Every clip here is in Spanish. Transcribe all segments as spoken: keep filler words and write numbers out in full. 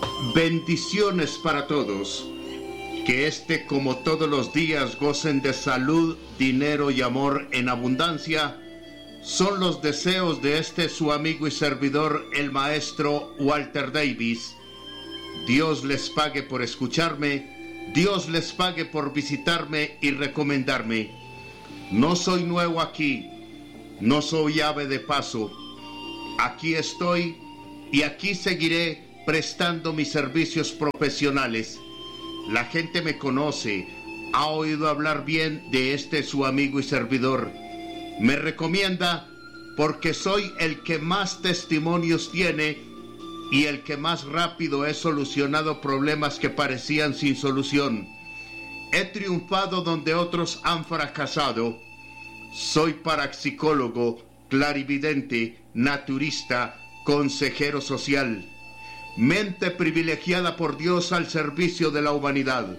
Bendiciones para todos. Que este, como todos los días, gocen de salud, dinero y amor en abundancia. Son los deseos de este su amigo y servidor, el maestro Walter Davis. Dios les pague por escucharme, Dios les pague por visitarme y recomendarme. No soy nuevo aquí, no soy ave de paso. Aquí estoy y aquí seguiré prestando mis servicios profesionales. La gente me conoce, ha oído hablar bien de este su amigo y servidor. Me recomienda porque soy el que más testimonios tiene y el que más rápido he solucionado problemas que parecían sin solución. He triunfado donde otros han fracasado. Soy parapsicólogo, clarividente, naturista, consejero social. Mente privilegiada por Dios al servicio de la humanidad.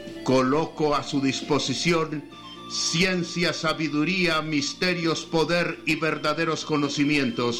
Coloco a su disposición ciencia, sabiduría, misterios, poder y verdaderos conocimientos.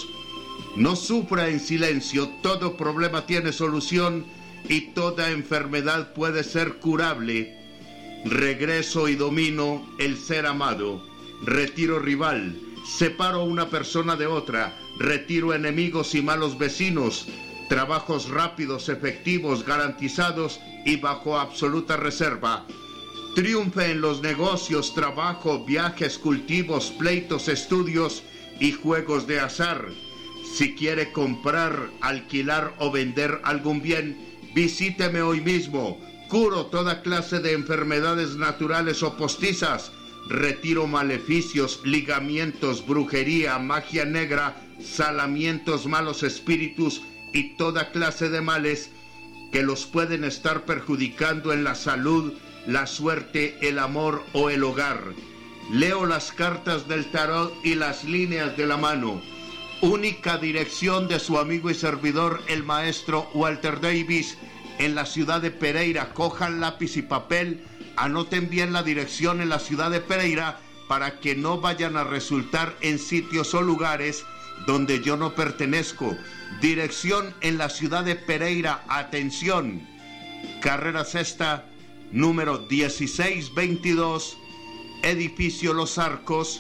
No sufra en silencio, todo problema tiene solución y toda enfermedad puede ser curable. Regreso y domino el ser amado. Retiro rival, separo una persona de otra, retiro enemigos y malos vecinos. Trabajos rápidos, efectivos, garantizados y bajo absoluta reserva. Triunfe en los negocios, trabajo, viajes, cultivos, pleitos, estudios y juegos de azar. Si quiere comprar, alquilar o vender algún bien, visíteme hoy mismo. Curo toda clase de enfermedades naturales o postizas. Retiro maleficios, ligamientos, brujería, magia negra, salamientos, malos espíritus y toda clase de males que los pueden estar perjudicando en la salud, la suerte, el amor o el hogar. Leo las cartas del tarot y las líneas de la mano. Única dirección de su amigo y servidor, el maestro Walter Davis, en la ciudad de Pereira. Cojan lápiz y papel, anoten bien la dirección en la ciudad de Pereira para que no vayan a resultar en sitios o lugares donde yo no pertenezco. Dirección en la ciudad de Pereira, atención, carrera sexta, número dieciséis veintidós, edificio Los Arcos,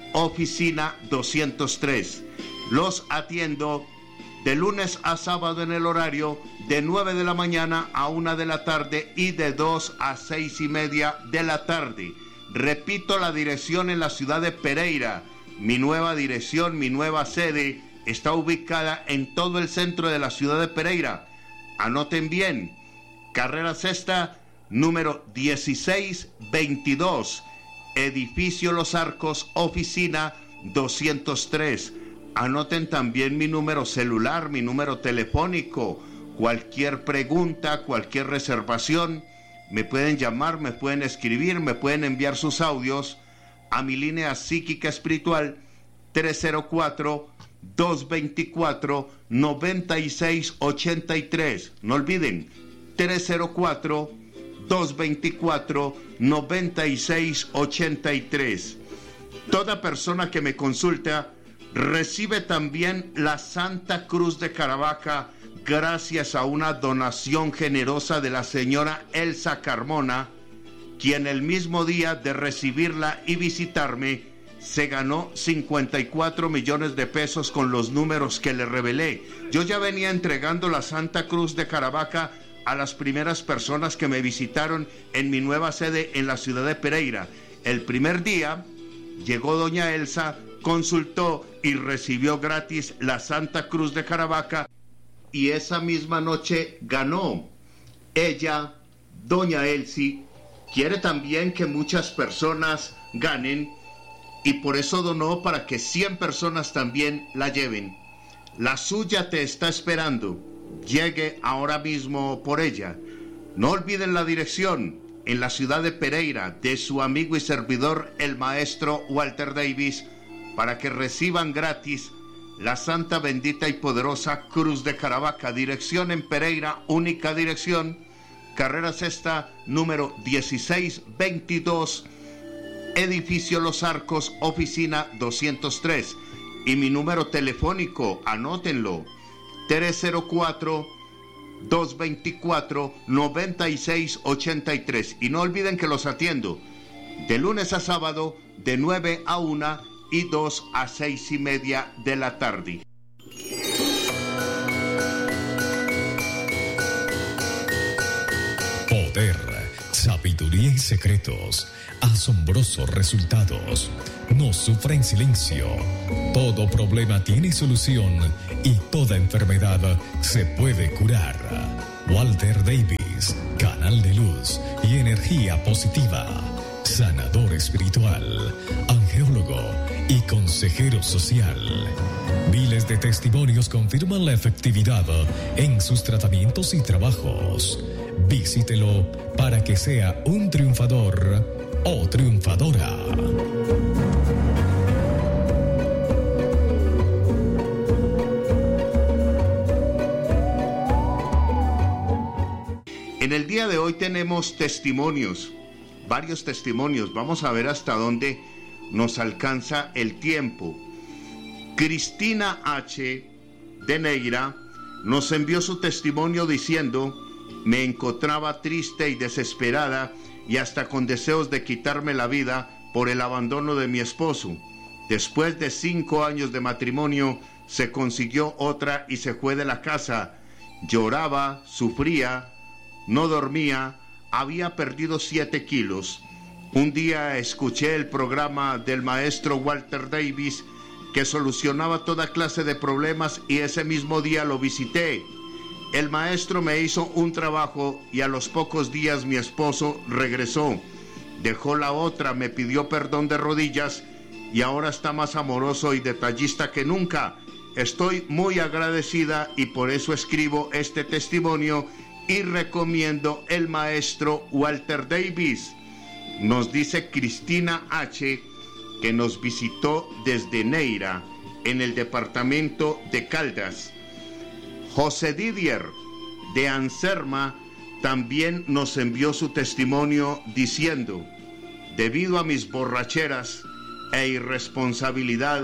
oficina doscientos tres. Los atiendo de lunes a sábado en el horario de nueve de la mañana a una de la tarde y de dos a seis y media de la tarde. Repito la dirección en la ciudad de Pereira. Mi nueva dirección, mi nueva sede está ubicada en todo el centro de la ciudad de Pereira. Anoten bien, carrera sexta, número dieciséis veintidós, edificio Los Arcos, oficina doscientos tres. Anoten también mi número celular, mi número telefónico. Cualquier pregunta, cualquier reservación, me pueden llamar, me pueden escribir, me pueden enviar sus audios a mi línea psíquica espiritual tres cero cuatro, dos dos cuatro, nueve seis ocho tres. No olviden, tres cero cuatro, dos dos cuatro, nueve seis ocho tres. Toda persona que me consulta recibe también la Santa Cruz de Caravaca gracias a una donación generosa de la señora Elsa Carmona, quien el mismo día de recibirla y visitarme se ganó cincuenta y cuatro millones de pesos con los números que le revelé. Yo ya venía entregando la Santa Cruz de Caravaca a las primeras personas que me visitaron en mi nueva sede en la ciudad de Pereira. El primer día llegó doña Elsa, consultó y recibió gratis la Santa Cruz de Caravaca y esa misma noche ganó. Ella, doña Elsie, quiere también que muchas personas ganen y por eso donó para que cien personas también la lleven. La suya te está esperando. Llegue ahora mismo por ella. No olviden la dirección en la ciudad de Pereira de su amigo y servidor, el maestro Walter Davis, para que reciban gratis la santa, bendita y poderosa Cruz de Caravaca. Dirección en Pereira, única dirección, carrera sexta, número dieciséis veintidós, edificio Los Arcos, oficina doscientos tres. Y mi número telefónico, anótenlo, tres cero cuatro, dos dos cuatro, nueve seis ocho tres. Y no olviden que los atiendo de lunes a sábado de nueve a una y dos a seis y media de la tarde. Poder, sabiduría y secretos, asombrosos resultados. No sufra en silencio. Todo problema tiene solución y toda enfermedad se puede curar. Walter Davis, canal de luz y energía positiva, sanador espiritual, angeólogo y consejero social. Miles de testimonios confirman la efectividad en sus tratamientos y trabajos. Visítelo para que sea un triunfador o triunfadora. En el día de hoy tenemos testimonios, varios testimonios. Vamos a ver hasta dónde nos alcanza el tiempo. Cristina H. de Neira nos envió su testimonio diciendo: me encontraba triste y desesperada y hasta con deseos de quitarme la vida por el abandono de mi esposo. Después de cinco años de matrimonio, se consiguió otra y se fue de la casa. Lloraba, sufría, no dormía, había perdido siete kilos. Un día escuché el programa del maestro Walter Davis que solucionaba toda clase de problemas y ese mismo día lo visité. El maestro me hizo un trabajo y a los pocos días mi esposo regresó. Dejó la otra, me pidió perdón de rodillas y ahora está más amoroso y detallista que nunca. Estoy muy agradecida y por eso escribo este testimonio y recomiendo el maestro Walter Davis. Nos dice Cristina H., que nos visitó desde Neira, en el departamento de Caldas. José Didier, de Anserma, también nos envió su testimonio diciendo: debido a mis borracheras e irresponsabilidad,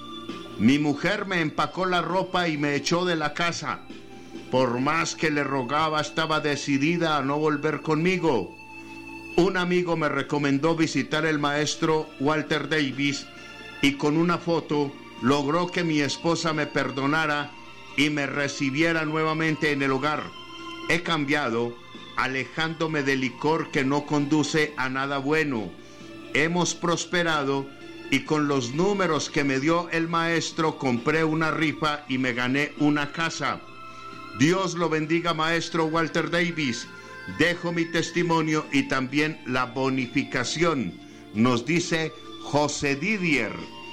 mi mujer me empacó la ropa y me echó de la casa. Por más que le rogaba, estaba decidida a no volver conmigo. Un amigo me recomendó visitar el maestro Walter Davis y con una foto logró que mi esposa me perdonara y me recibiera nuevamente en el hogar. He cambiado, alejándome del licor que no conduce a nada bueno. Hemos prosperado y con los números que me dio el maestro compré una rifa y me gané una casa. Dios lo bendiga, maestro Walter Davis. Dejo mi testimonio y también la bonificación, nos dice José Didier,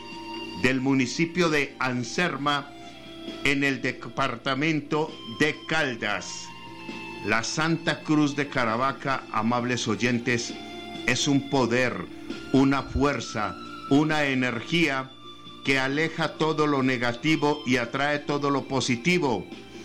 del municipio de Anserma, en el departamento de Caldas. La Santa Cruz de Caravaca, amables oyentes, es un poder, una fuerza, una energía que aleja todo lo negativo y atrae todo lo positivo.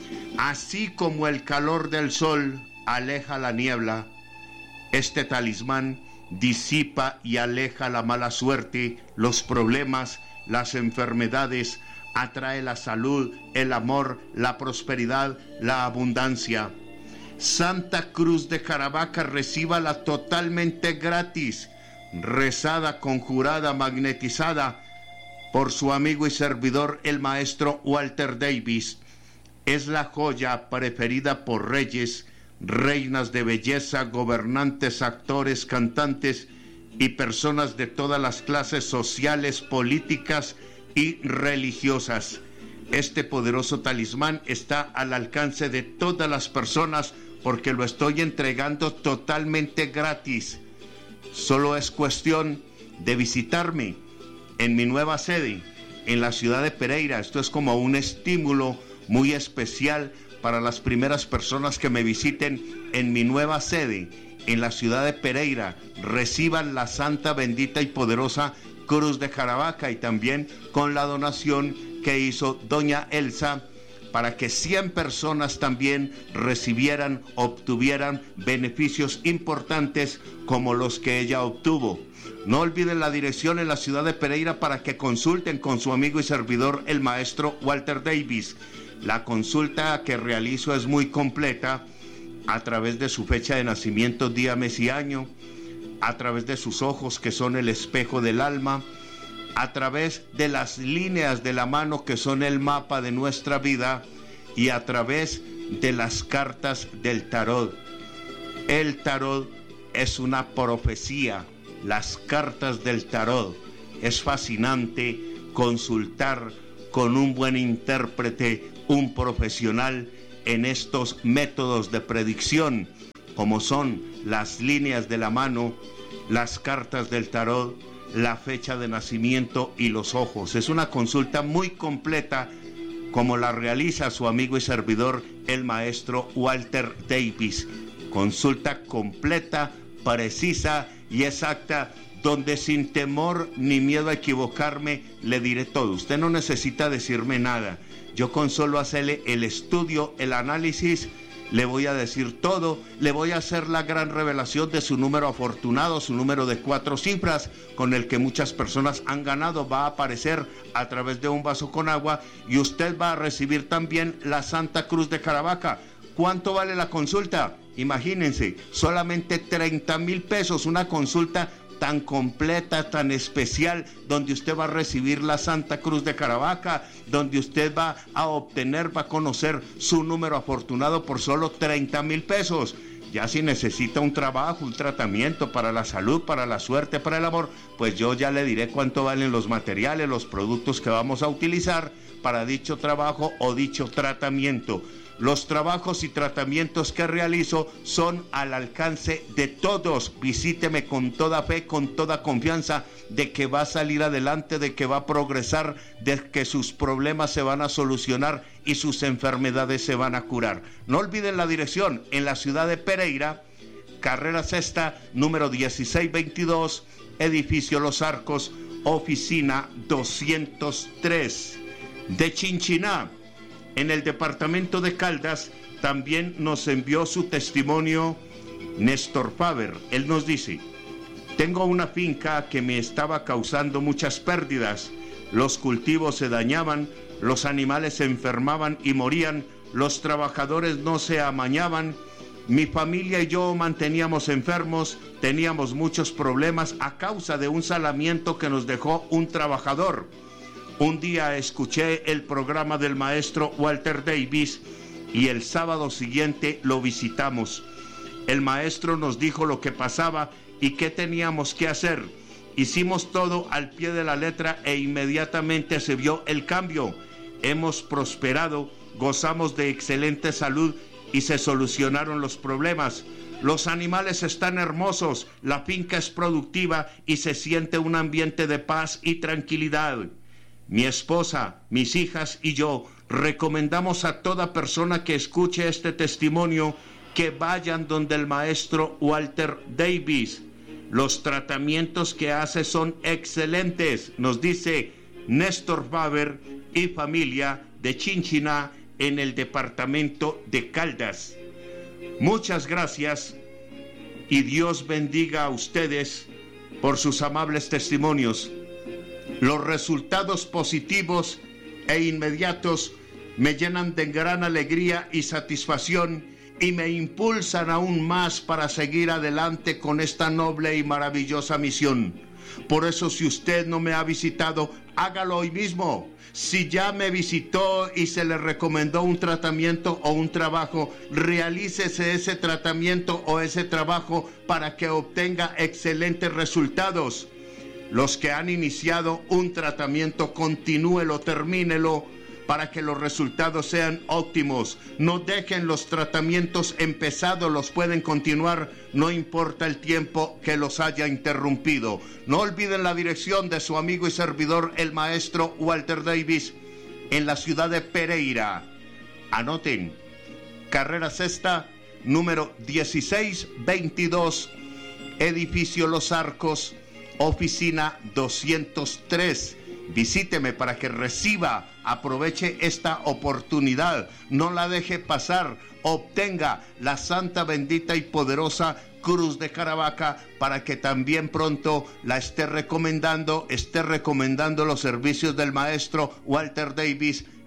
Así como el calor del sol aleja la niebla, este talismán disipa y aleja la mala suerte, los problemas, las enfermedades, atrae la salud, el amor, la prosperidad, la abundancia. Santa Cruz de Caravaca, recíbala totalmente gratis, rezada, conjurada, magnetizada por su amigo y servidor, el maestro Walter Davis. Es la joya preferida por reyes, reinas de belleza, gobernantes, actores, cantantes y personas de todas las clases sociales, políticas y religiosas. Este poderoso talismán está al alcance de todas las personas porque lo estoy entregando totalmente gratis. Solo es cuestión de visitarme en mi nueva sede, en la ciudad de Pereira. Esto es como un estímulo muy especial para las primeras personas que me visiten en mi nueva sede, en la ciudad de Pereira. Reciban la santa, bendita y poderosa Cruz de Caravaca y también con la donación que hizo doña Elsa para que cien personas también recibieran, obtuvieran beneficios importantes como los que ella obtuvo. No olviden la dirección en la ciudad de Pereira para que consulten con su amigo y servidor, el maestro Walter Davis. La consulta que realizo es muy completa a través de su fecha de nacimiento, día, mes y año, a través de sus ojos que son el espejo del alma, a través de las líneas de la mano que son el mapa de nuestra vida y a través de las cartas del tarot. El tarot es una profecía, las cartas del tarot. Es fascinante consultar con un buen intérprete, un profesional en estos métodos de predicción, como son las líneas de la mano, las cartas del tarot, la fecha de nacimiento y los ojos. Es una consulta muy completa, como la realiza su amigo y servidor, el maestro Walter Davis. Consulta completa, precisa y exacta, donde sin temor ni miedo a equivocarme le diré todo. Usted no necesita decirme nada. Yo con solo hacerle el estudio, el análisis, le voy a decir todo, le voy a hacer la gran revelación de su número afortunado, su número de cuatro cifras, con el que muchas personas han ganado, va a aparecer a través de un vaso con agua, y usted va a recibir también la Santa Cruz de Caravaca. ¿Cuánto vale la consulta? Imagínense, solamente treinta mil pesos, una consulta tan completa, tan especial, donde usted va a recibir la Santa Cruz de Caravaca, donde usted va a obtener, va a conocer su número afortunado por solo treinta mil pesos. Ya si necesita un trabajo, un tratamiento para la salud, para la suerte, para el amor, pues yo ya le diré cuánto valen los materiales, los productos que vamos a utilizar para dicho trabajo o dicho tratamiento. Los trabajos y tratamientos que realizo son al alcance de todos. Visíteme con toda fe, con toda confianza de que va a salir adelante, de que va a progresar, de que sus problemas se van a solucionar y sus enfermedades se van a curar. No olviden la dirección, en la ciudad de Pereira, carrera sexta, número dieciséis veintidós, edificio Los Arcos, oficina doscientos tres. De Chinchiná, en el departamento de Caldas, también nos envió su testimonio Néstor Faber. Él nos dice: tengo una finca que me estaba causando muchas pérdidas. Los cultivos se dañaban, los animales se enfermaban y morían, los trabajadores no se amañaban. Mi familia y yo manteníamos enfermos, teníamos muchos problemas a causa de un salamiento que nos dejó un trabajador. Un día escuché el programa del maestro Walter Davis y el sábado siguiente lo visitamos. El maestro nos dijo lo que pasaba y qué teníamos que hacer. Hicimos todo al pie de la letra e inmediatamente se vio el cambio. Hemos prosperado, gozamos de excelente salud y se solucionaron los problemas. Los animales están hermosos, la finca es productiva y se siente un ambiente de paz y tranquilidad. Mi esposa, mis hijas y yo recomendamos a toda persona que escuche este testimonio que vayan donde el maestro Walter Davis. Los tratamientos que hace son excelentes, nos dice Néstor Faber y familia de Chinchiná en el departamento de Caldas. Muchas gracias y Dios bendiga a ustedes por sus amables testimonios. Los resultados positivos e inmediatos me llenan de gran alegría y satisfacción y me impulsan aún más para seguir adelante con esta noble y maravillosa misión. Por eso, si usted no me ha visitado, hágalo hoy mismo. Si ya me visitó y se le recomendó un tratamiento o un trabajo, realícese ese tratamiento o ese trabajo para que obtenga excelentes resultados. Los que han iniciado un tratamiento, continúelo, termínelo para que los resultados sean óptimos. No dejen los tratamientos empezados, los pueden continuar, no importa el tiempo que los haya interrumpido. No olviden la dirección de su amigo y servidor, el maestro Walter Davis, en la ciudad de Pereira. Anoten, carrera sexta, número dieciséis veintidós, edificio Los Arcos, oficina doscientos tres. Visíteme para que reciba, aproveche esta oportunidad, no la deje pasar, obtenga la santa, bendita y poderosa Cruz de Caravaca para que también pronto la esté recomendando, esté recomendando los servicios del maestro Walter Davis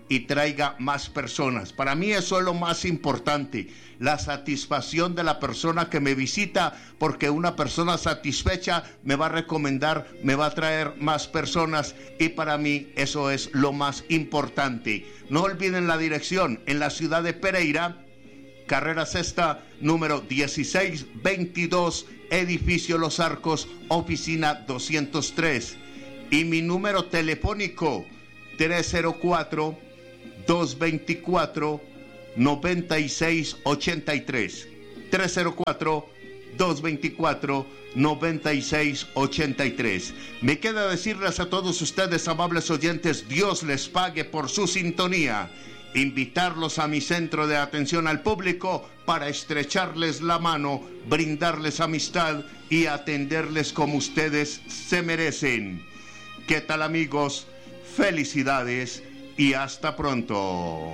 y traiga más personas. Para mí eso es lo más importante, la satisfacción de la persona que me visita, porque una persona satisfecha me va a recomendar, me va a traer más personas, y para mí eso es lo más importante. No olviden la dirección, en la ciudad de Pereira, carrera sexta, número dieciséis veintidós, edificio Los Arcos, oficina doscientos tres. Y mi número telefónico, tres cero cuatro, dos dos cuatro, nueve seis ocho tres. tres cero cuatro, dos dos cuatro, nueve seis ocho tres. Me queda decirles a todos ustedes, amables oyentes, Dios les pague por su sintonía. Invitarlos a mi centro de atención al público para estrecharles la mano, brindarles amistad y atenderles como ustedes se merecen. ¿Qué tal, amigos? Felicidades y hasta pronto.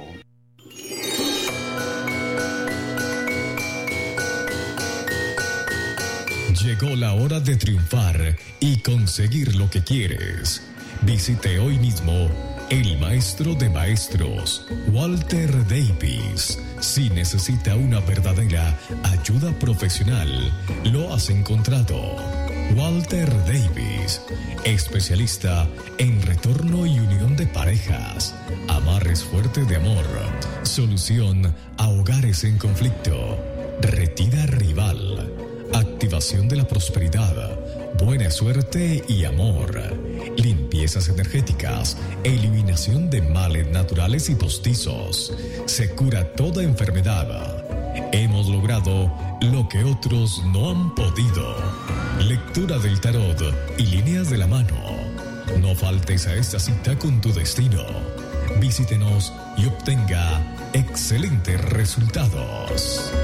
Llegó la hora de triunfar y conseguir lo que quieres. Visite hoy mismo el maestro de maestros, Walter Davis. Si necesita una verdadera ayuda profesional, lo has encontrado. Walter Davis, especialista en retorno y unión de parejas, amarres fuertes de amor, solución a hogares en conflicto, retira rival, activación de la prosperidad, buena suerte y amor, limpiezas energéticas, eliminación de males naturales y postizos. Se cura toda enfermedad. Hemos logrado lo que otros no han podido. Lectura del tarot y líneas de la mano. No faltes a esta cita con tu destino. Visítenos y obtenga excelentes resultados.